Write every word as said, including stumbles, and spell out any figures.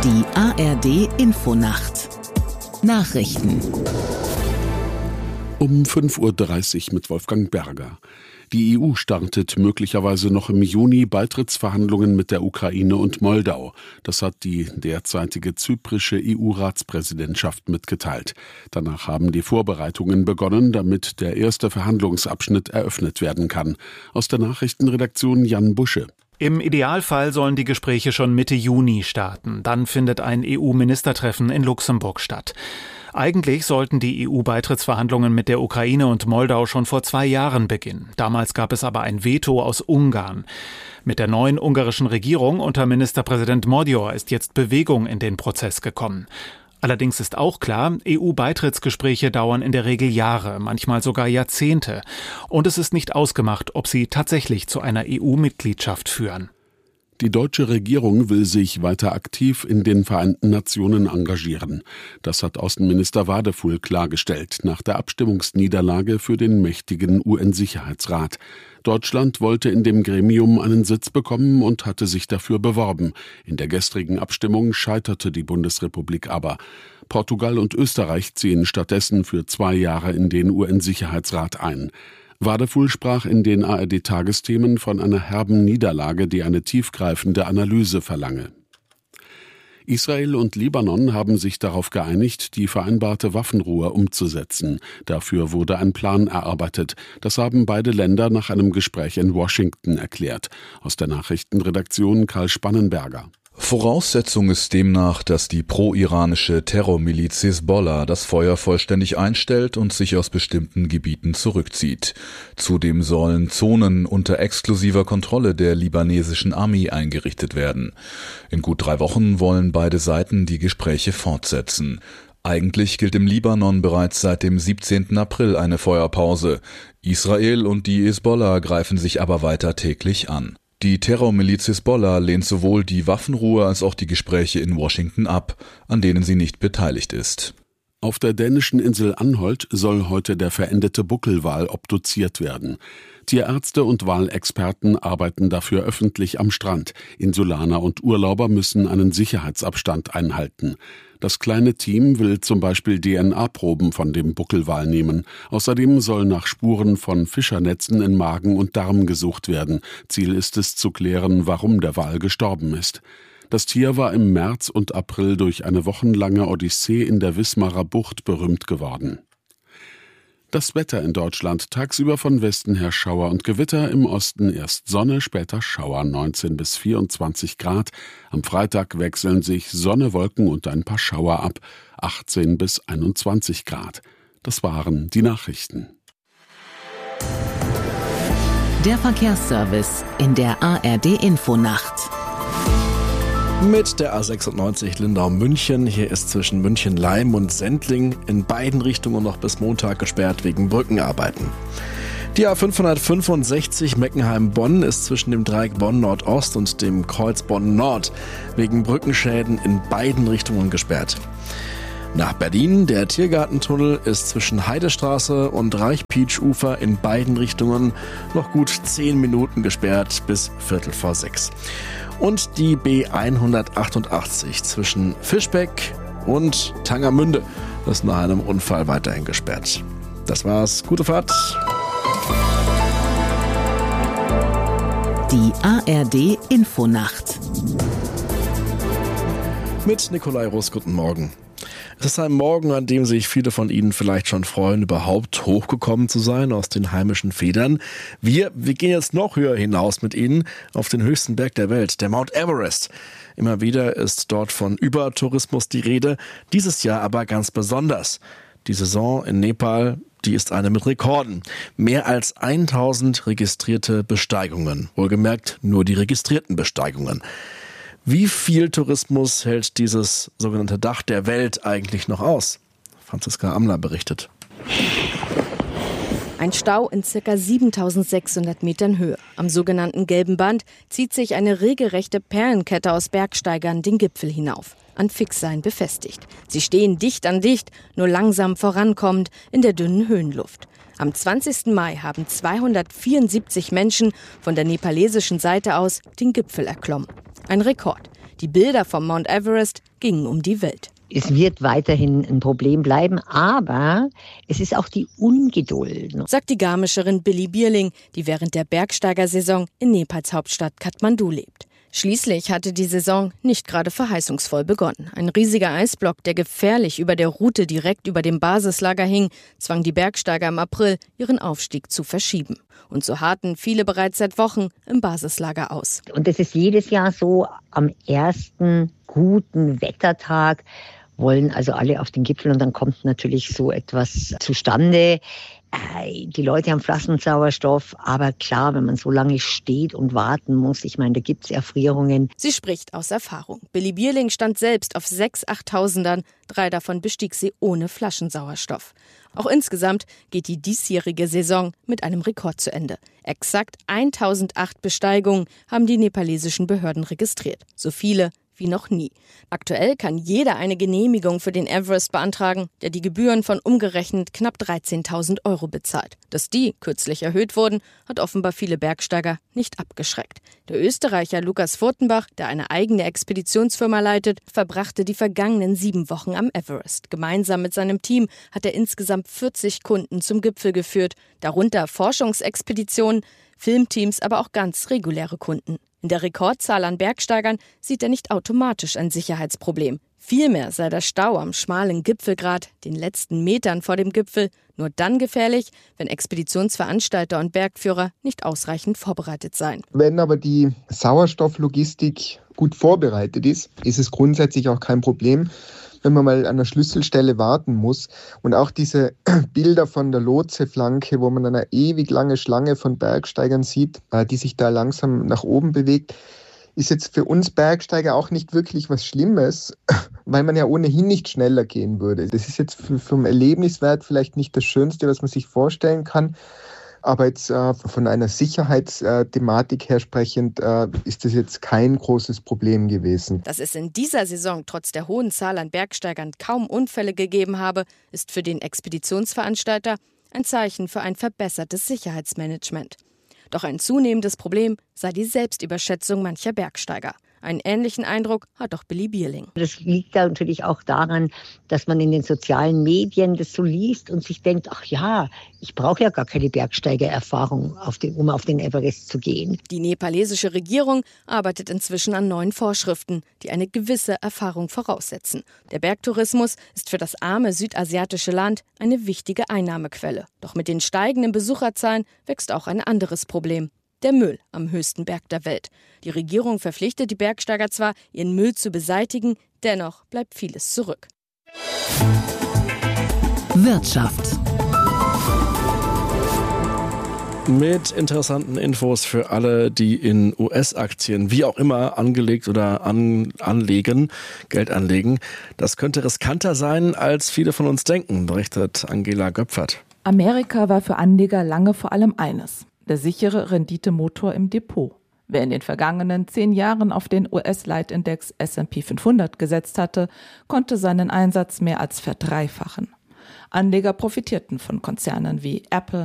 Die A R D-Infonacht. Nachrichten. Um fünf Uhr dreißig mit Wolfgang Berger. Die E U startet möglicherweise noch im Juni Beitrittsverhandlungen mit der Ukraine und Moldau. Das hat die derzeitige zyprische E U-Ratspräsidentschaft mitgeteilt. Danach haben die Vorbereitungen begonnen, damit der erste Verhandlungsabschnitt eröffnet werden kann. Aus der Nachrichtenredaktion Jan Busche. Im Idealfall sollen die Gespräche schon Mitte Juni starten. Dann findet ein E U-Ministertreffen in Luxemburg statt. Eigentlich sollten die E U-Beitrittsverhandlungen mit der Ukraine und Moldau schon vor zwei Jahren beginnen. Damals gab es aber ein Veto aus Ungarn. Mit der neuen ungarischen Regierung unter Ministerpräsident Magyar ist jetzt Bewegung in den Prozess gekommen. Allerdings ist auch klar, E U-Beitrittsgespräche dauern in der Regel Jahre, manchmal sogar Jahrzehnte. Und es ist nicht ausgemacht, ob sie tatsächlich zu einer E U-Mitgliedschaft führen. Die deutsche Regierung will sich weiter aktiv in den Vereinten Nationen engagieren. Das hat Außenminister Wadefuhl klargestellt nach der Abstimmungsniederlage für den mächtigen U N-Sicherheitsrat. Deutschland wollte in dem Gremium einen Sitz bekommen und hatte sich dafür beworben. In der gestrigen Abstimmung scheiterte die Bundesrepublik aber. Portugal und Österreich ziehen stattdessen für zwei Jahre in den U N-Sicherheitsrat ein. Wadefuhl sprach in den A R D-Tagesthemen von einer herben Niederlage, die eine tiefgreifende Analyse verlange. Israel und Libanon haben sich darauf geeinigt, die vereinbarte Waffenruhe umzusetzen. Dafür wurde ein Plan erarbeitet. Das haben beide Länder nach einem Gespräch in Washington erklärt. Aus der Nachrichtenredaktion Karl Spannenberger. Voraussetzung ist demnach, dass die pro-iranische Terrormiliz Hisbollah das Feuer vollständig einstellt und sich aus bestimmten Gebieten zurückzieht. Zudem sollen Zonen unter exklusiver Kontrolle der libanesischen Armee eingerichtet werden. In gut drei Wochen wollen beide Seiten die Gespräche fortsetzen. Eigentlich gilt im Libanon bereits seit dem siebzehnten April eine Feuerpause. Israel und die Hisbollah greifen sich aber weiter täglich an. Die Terrormiliz Hisbollah lehnt sowohl die Waffenruhe als auch die Gespräche in Washington ab, an denen sie nicht beteiligt ist. Auf der dänischen Insel Anholt soll heute der verendete Buckelwal obduziert werden. Tierärzte und Walexperten arbeiten dafür öffentlich am Strand. Insulaner und Urlauber müssen einen Sicherheitsabstand einhalten. Das kleine Team will zum Beispiel D N A-Proben von dem Buckelwal nehmen. Außerdem soll nach Spuren von Fischernetzen in Magen und Darm gesucht werden. Ziel ist es zu klären, warum der Wal gestorben ist. Das Tier war im März und April durch eine wochenlange Odyssee in der Wismarer Bucht berühmt geworden. Das Wetter in Deutschland: tagsüber von Westen her Schauer und Gewitter, im Osten erst Sonne, später Schauer, neunzehn bis vierundzwanzig Grad. Am Freitag wechseln sich Sonne, Wolken und ein paar Schauer ab, achtzehn bis einundzwanzig Grad. Das waren die Nachrichten. Der Verkehrsservice in der A R D-Infonacht. Mit der A sechsundneunzig Lindau-München. Hier ist zwischen München-Leim und Sendling in beiden Richtungen noch bis Montag gesperrt wegen Brückenarbeiten. Die A fünfhundertfünfundsechzig Meckenheim-Bonn ist zwischen dem Dreieck Bonn-Nordost und dem Kreuz Bonn-Nord wegen Brückenschäden in beiden Richtungen gesperrt. Nach Berlin: der Tiergartentunnel ist zwischen Heidestraße und Reich-Pietsch-Ufer in beiden Richtungen noch gut zehn Minuten gesperrt bis Viertel vor sechs. Und die B hundertachtundachtzig zwischen Fischbeck und Tangermünde ist nach einem Unfall weiterhin gesperrt. Das war's. Gute Fahrt. Die A R D-Infonacht. Mit Nikolai Russ, guten Morgen. Es ist ein Morgen, an dem sich viele von Ihnen vielleicht schon freuen, überhaupt hochgekommen zu sein aus den heimischen Federn. Wir, wir gehen jetzt noch höher hinaus mit Ihnen auf den höchsten Berg der Welt, der Mount Everest. Immer wieder ist dort von Übertourismus die Rede, dieses Jahr aber ganz besonders. Die Saison in Nepal, die ist eine mit Rekorden. Mehr als tausend registrierte Besteigungen. Wohlgemerkt nur die registrierten Besteigungen. Wie viel Tourismus hält dieses sogenannte Dach der Welt eigentlich noch aus? Franziska Amler berichtet. Ein Stau in ca. siebentausendsechshundert Metern Höhe. Am sogenannten Gelben Band zieht sich eine regelrechte Perlenkette aus Bergsteigern den Gipfel hinauf, an Fixseilen befestigt. Sie stehen dicht an dicht, nur langsam vorankommend in der dünnen Höhenluft. Am zwanzigsten Mai haben zweihundertvierundsiebzig Menschen von der nepalesischen Seite aus den Gipfel erklommen. Ein Rekord. Die Bilder vom Mount Everest gingen um die Welt. Es wird weiterhin ein Problem bleiben, aber es ist auch die Ungeduld, sagt die Garmischerin Billy Bierling, die während der Bergsteigersaison in Nepals Hauptstadt Kathmandu lebt. Schließlich hatte die Saison nicht gerade verheißungsvoll begonnen. Ein riesiger Eisblock, der gefährlich über der Route direkt über dem Basislager hing, zwang die Bergsteiger im April, ihren Aufstieg zu verschieben. Und so harrten viele bereits seit Wochen im Basislager aus. Und das ist jedes Jahr so, am ersten guten Wettertag wollen also alle auf den Gipfel und dann kommt natürlich so etwas zustande. Die Leute haben Flaschensauerstoff, aber klar, wenn man so lange steht und warten muss, ich meine, da gibt es Erfrierungen. Sie spricht aus Erfahrung. Billy Bierling stand selbst auf sechs Achttausendern, drei davon bestieg sie ohne Flaschensauerstoff. Auch insgesamt geht die diesjährige Saison mit einem Rekord zu Ende. Exakt eintausendacht Besteigungen haben die nepalesischen Behörden registriert. So viele wie noch nie. Aktuell kann jeder eine Genehmigung für den Everest beantragen, der die Gebühren von umgerechnet knapp dreizehntausend Euro bezahlt. Dass die kürzlich erhöht wurden, hat offenbar viele Bergsteiger nicht abgeschreckt. Der Österreicher Lukas Furtenbach, der eine eigene Expeditionsfirma leitet, verbrachte die vergangenen sieben Wochen am Everest. Gemeinsam mit seinem Team hat er insgesamt vierzig Kunden zum Gipfel geführt, darunter Forschungsexpeditionen, Filmteams, aber auch ganz reguläre Kunden. In der Rekordzahl an Bergsteigern sieht er nicht automatisch ein Sicherheitsproblem. Vielmehr sei der Stau am schmalen Gipfelgrat, den letzten Metern vor dem Gipfel, nur dann gefährlich, wenn Expeditionsveranstalter und Bergführer nicht ausreichend vorbereitet seien. Wenn aber die Sauerstofflogistik gut vorbereitet ist, ist es grundsätzlich auch kein Problem, wenn man mal an der Schlüsselstelle warten muss. Und auch diese Bilder von der Lotseflanke, wo man eine ewig lange Schlange von Bergsteigern sieht, die sich da langsam nach oben bewegt, ist jetzt für uns Bergsteiger auch nicht wirklich was Schlimmes, weil man ja ohnehin nicht schneller gehen würde. Das ist jetzt vom Erlebniswert vielleicht nicht das Schönste, was man sich vorstellen kann. Aber jetzt äh, von einer Sicherheitsthematik her sprechend äh, ist das jetzt kein großes Problem gewesen. Dass es in dieser Saison trotz der hohen Zahl an Bergsteigern kaum Unfälle gegeben habe, ist für den Expeditionsveranstalter ein Zeichen für ein verbessertes Sicherheitsmanagement. Doch ein zunehmendes Problem sei die Selbstüberschätzung mancher Bergsteiger. Einen ähnlichen Eindruck hat auch Billy Bierling. Das liegt da natürlich auch daran, dass man in den sozialen Medien das so liest und sich denkt, ach ja, ich brauche ja gar keine Bergsteigererfahrung, auf den, um auf den Everest zu gehen. Die nepalesische Regierung arbeitet inzwischen an neuen Vorschriften, die eine gewisse Erfahrung voraussetzen. Der Bergtourismus ist für das arme südasiatische Land eine wichtige Einnahmequelle. Doch mit den steigenden Besucherzahlen wächst auch ein anderes Problem. Der Müll am höchsten Berg der Welt. Die Regierung verpflichtet die Bergsteiger zwar, ihren Müll zu beseitigen, dennoch bleibt vieles zurück. Wirtschaft. Mit interessanten Infos für alle, die in U S-Aktien, wie auch immer, angelegt oder an, anlegen, Geld anlegen. Das könnte riskanter sein, als viele von uns denken, berichtet Angela Göpfert. Amerika war für Anleger lange vor allem eines: der sichere Renditemotor im Depot. Wer in den vergangenen zehn Jahren auf den U S-Leitindex S und P fünfhundert gesetzt hatte, konnte seinen Einsatz mehr als verdreifachen. Anleger profitierten von Konzernen wie Apple,